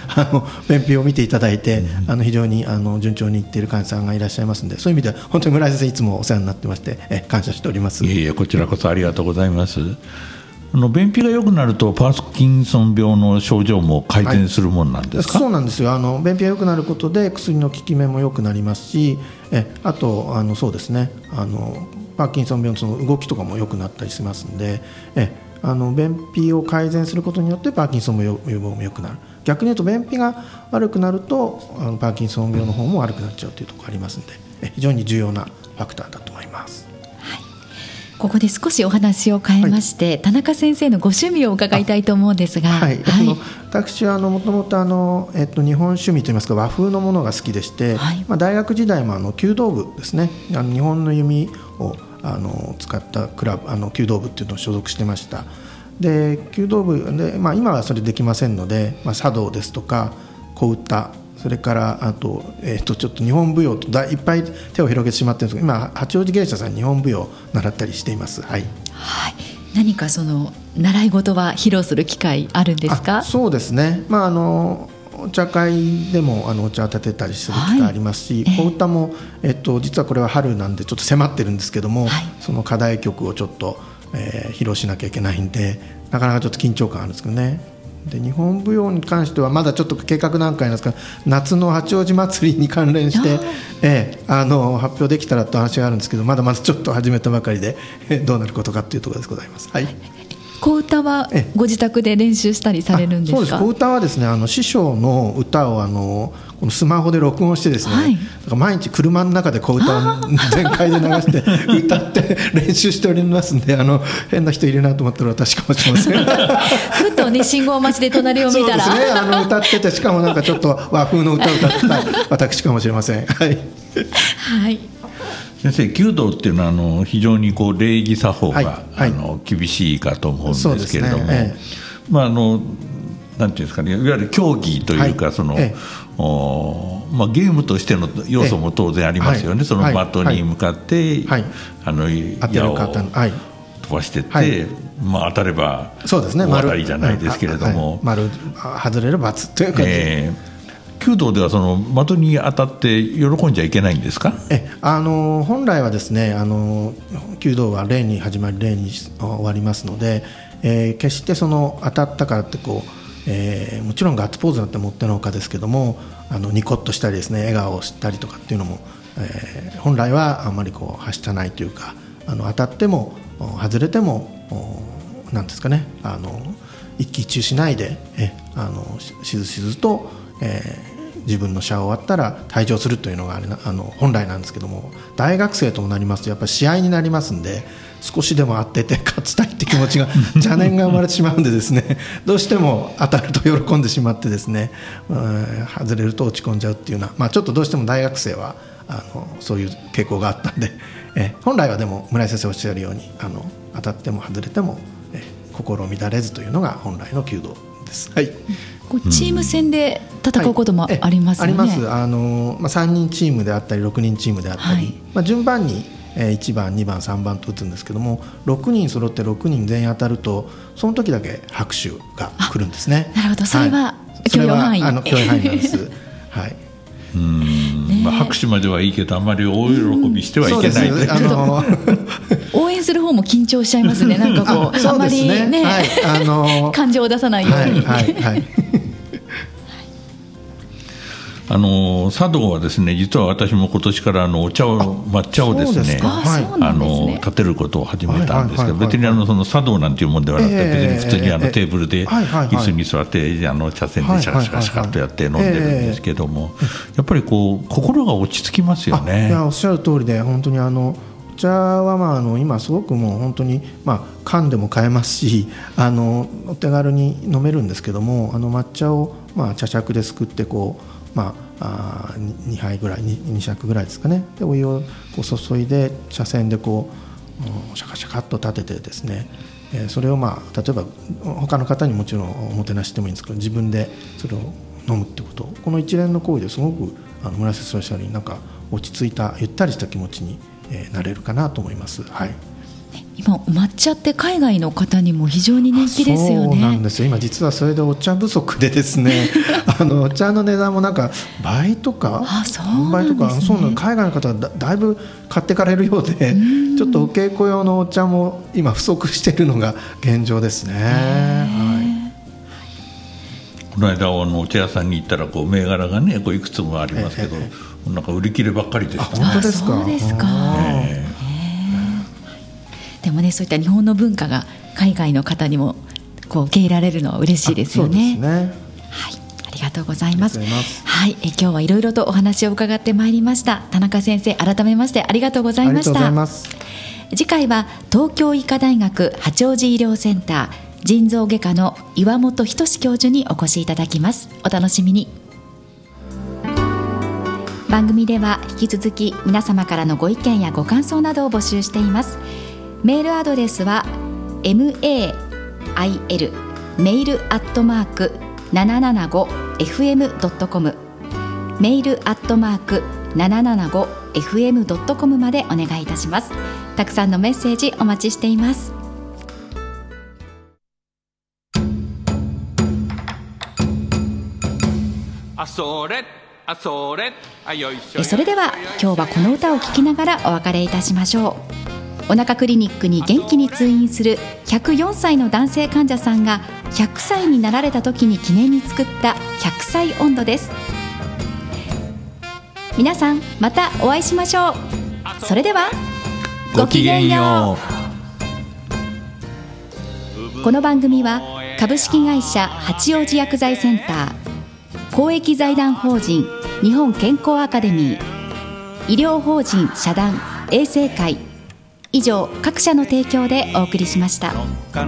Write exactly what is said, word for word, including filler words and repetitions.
あの便秘を見ていただいて、うん、あの非常にあの順調にいっている患者さんがいらっしゃいますので、そういう意味では本当に村井先生いつもお世話になってまして、え感謝しております。 いえいえ、こちらこそありがとうございます。あの便秘が良くなるとパーキンソン病の症状も改善するものなんですか？ はい、そうなんですよ。あの便秘が良くなることで薬の効き目も良くなりますし、えあとあのそうですね、あのパーキンソン病のその動きとかも良くなったりしますので、えあの便秘を改善することによってパーキンソン病予防も良くなる。逆に言うと便秘が悪くなるとあのパーキンソン病の方も悪くなっちゃうというところがありますので、え非常に重要なファクターだと思います。 ここで少しお話を変えまして、はい、田中先生のご趣味を伺いたいと思うんですが、 はいはい、あの私はもともと日本趣味といいますか和風のものが好きでして、はい、まあ、大学時代もあの弓道部ですね、あの日本の弓をあの使ったクラブ、あの弓道部っていうのを所属してました。で弓道部で、まあ、今はそれできませんので、まあ、茶道ですとか小唄、それからあと、えー、とちょっと日本舞踊とだいっぱい手を広げてしまっているんですが、今八王子芸者さんに日本舞踊を習ったりしています。はい、 はい、何かその習い事は披露する機会あるんですか？ そうですね、まあ、あのお茶会でもあのお茶を立てたりする機会ありますし、はい、小唄も、えー、と実はこれは春なんでちょっと迫ってるんですけども、はい、その課題曲をちょっと、えー、披露しなきゃいけないんで、なかなかちょっと緊張感あるんですけどね。で日本舞踊に関してはまだちょっと計画段階なんですが、夏の八王子祭りに関連して、ええ、あの発表できたらと話があるんですけど、まだまだちょっと始めたばかりで、えどうなることかというところでございます。はい、 小唄はご自宅で練習したりされるんですか？ そうです。小唄はですね、あの師匠の歌をあのこのスマホで録音してですね、はい、だから毎日車の中で小唄を全開で流して歌って練習しておりますんで、あの変な人いるなと思ったら私かもしれません。 ふとね、信号待ちで隣を見たらそうですね、あの歌ってて、しかもなんかちょっと和風の歌を歌ってた私かもしれません。はい、 はい、 先生、弓道っていうのはあの非常にこう礼儀作法が、はいはい、あの厳しいかと思うんですけれども、ね、ええ、まああのなんていうんですかね、いわゆる競技というか、はい、その、ええ、おまあ、ゲームとしての要素も当然ありますよね。ええ、その的に向かって、はい、あの矢を飛ばしていって、はい、まあ、当たればそうですね、 大当たりじゃないですけれども、 はいはい、丸外れる×という感じで、 えー、弓道ではその的に当たって喜んじゃいけないんですか？ えあの本来はですね、あの弓道は礼に始まり礼に終わりますので、えー、決してその当たったからってこう、えー、もちろんガッツポーズなんてもってのほかですけども、あのニコッとしたりですね、笑顔をしたりとかっていうのも、えー、本来はあんまりこうはしたないというか、あの当たっても外れてもなんですかね、あの一喜一憂しないで、えあのしずしずと、えー、自分の射を終わったら退場するというのがあれなあの本来なんですけども、大学生ともなりますとやっぱり試合になりますんで、少しでも当てて勝ちたいって気持ちが邪念が生まれてしまうんでですね、どうしても当たると喜んでしまってですね、外れると落ち込んじゃうっていうような、まあ、ちょっとどうしても大学生はあのそういう傾向があったんで、え本来はでも村井先生おっしゃるように、あの当たっても外れてもえ心乱れずというのが本来の弓道です。はい、 チーム戦で戦うこともありますよね。 はい、あります。あの、まあ、さんにんチームであったりろくにんチームであったり、はい、まあ、順番にいちばんにばんさんばんと打つんですけども、ろくにん揃ってろくにん全員当たるとその時だけ拍手が来るんですね。 なるほど、それは許容範囲、 はい、それはあの許容範囲なんです。はい、 うーん、ね、まあ、拍手まではいいけどあまり大喜びしてはいけない、うん、 あの応援する方も緊張しちゃいますね。なんかこう あ, あまりね、はい、あの感情を出さないように、はいはいはい、 あの茶道はですね、実は私も今年からあのお茶を抹茶をですね、あの立てることを始めたんですけど、別にあのその茶道なんていうもんではなくて、別に普通にあのテーブルで椅子に座ってあの茶筅でシャカシャカシャカとやって飲んでるんですけども、やっぱりこう心が落ち着きますよね。 いや、おっしゃる通りで、本当にあのお茶はまああの今すごくもう本当にまあ缶でも買えますし、あのお手軽に飲めるんですけども、あの抹茶をまあ茶杓ですくってこう、まあ、あにはいぐらい 2, に尺ぐらいですかね、でお湯をこう注いで茶筅でこうシャカシャカっと立ててですね、えー、それをまあ例えば他の方にもちろんおもてなししてもいいんですけど、自分でそれを飲むってこと、この一連の行為ですごくあの村瀬先生おっしゃるようになんか落ち着いたゆったりした気持ちに、えー、なれるかなと思います。はい、 今お抹茶って海外の方にも非常に人気ですよね。 そうなんですよ。今実はそれでお茶不足でですねあのお茶の値段もなんか倍とか半倍とか、そうなの、海外の方は だ, だいぶ買ってかれるようで、ちょっとお稽古用のお茶も今不足しているのが現状ですね。はい、 この間あのお茶屋さんに行ったらこう銘柄がねこういくつもありますけど、ええ、なんか売り切ればっかりでした。 本当ですか。 そうですか。えーでもね、そういった日本の文化が海外の方にもこう受け入れられるのは嬉しいですよね。 そうですね。 はい、ありがとうございます。はい、え今日はいろいろとお話を伺ってまいりました。田中先生、改めましてありがとうございました。 ありがとうございます。 次回は東京医科大学八王子医療センター腎臓外科の岩本仁教授にお越しいただきます。お楽しみに。番組では引き続き皆様からのご意見やご感想などを募集しています。メールアドレスは メール メールアットマーク ななななごエフエム ドットコム メールアットマーク ななななごエフエム ドットコム までお願いいたします。たくさんのメッセージお待ちしています。 あそれあそれあよいしょ。 それでは今日はこの歌を聴きながらお別れいたしましょう。お腹クリニックに元気に通院するひゃくよんさいの男性患者さんがひゃくさいになられた時に記念に作ったひゃくさい音頭です。皆さんまたお会いしましょう。それではごきげんよう。この番組は株式会社八王子薬剤センター、公益財団法人日本健康アカデミー、医療法人社団衛生会以上各社の提供でお送りしました。